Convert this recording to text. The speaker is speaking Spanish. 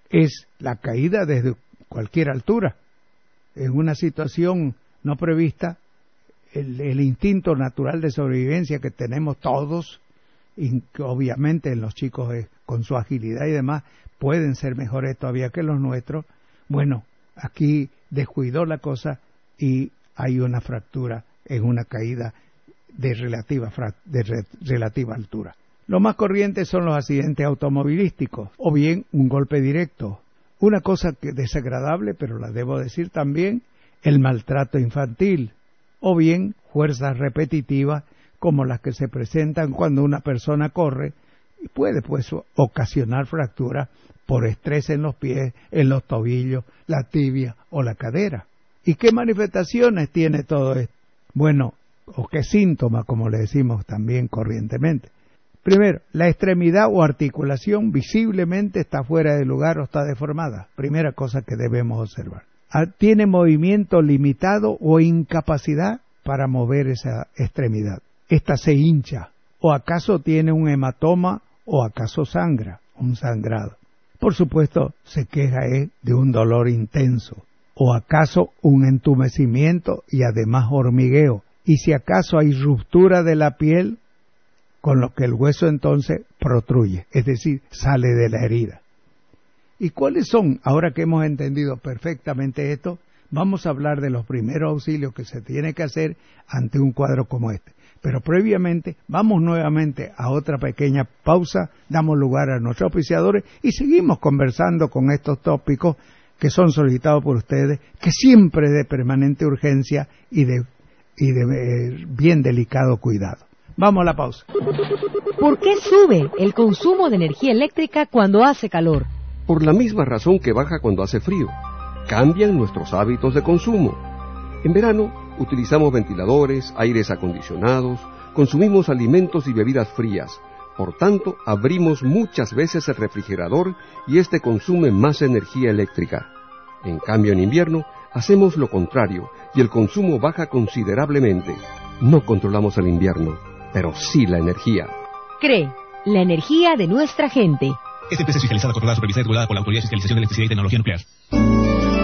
es la caída desde cualquier altura. En una situación no prevista, el instinto natural de sobrevivencia que tenemos todos, y que obviamente en los chicos con su agilidad y demás pueden ser mejores todavía que los nuestros, bueno, aquí descuidó la cosa y hay una fractura en una caída de relativa altura. Lo más corriente son los accidentes automovilísticos o bien un golpe directo. Una cosa que desagradable, pero la debo decir también, el maltrato infantil o bien fuerzas repetitivas como las que se presentan cuando una persona corre y puede pues ocasionar fracturas por estrés en los pies, en los tobillos, la tibia o la cadera. ¿Y qué manifestaciones tiene todo esto? Bueno, o qué síntomas, como le decimos también corrientemente. Primero, la extremidad o articulación visiblemente está fuera de lugar o está deformada. Primera cosa que debemos observar. Tiene movimiento limitado o incapacidad para mover esa extremidad. Esta se hincha, o acaso tiene un hematoma, o acaso sangra, un sangrado. Por supuesto, se queja de un dolor intenso, o acaso un entumecimiento y además hormigueo, y si acaso hay ruptura de la piel, con lo que el hueso entonces protruye, es decir, sale de la herida. ¿Y cuáles son? Ahora que hemos entendido perfectamente esto, vamos a hablar de los primeros auxilios que se tiene que hacer ante un cuadro como este. Pero previamente, vamos nuevamente a otra pequeña pausa, damos lugar a nuestros auspiciadores y seguimos conversando con estos tópicos que son solicitados por ustedes, que siempre es de permanente urgencia y de bien delicado cuidado. Vamos a la pausa. ¿Por qué sube el consumo de energía eléctrica cuando hace calor? Por la misma razón que baja cuando hace frío. Cambian nuestros hábitos de consumo. En verano utilizamos ventiladores, aires acondicionados, consumimos alimentos y bebidas frías. Por tanto, abrimos muchas veces el refrigerador y este consume más energía eléctrica. En cambio, en invierno, hacemos lo contrario y el consumo baja considerablemente. No controlamos el invierno, pero sí la energía. CRE, la energía de nuestra gente. Esta empresa es fiscalizada, controlada, supervisada y regulada por la Autoridad de Fiscalización de Electricidad y Tecnología Nuclear.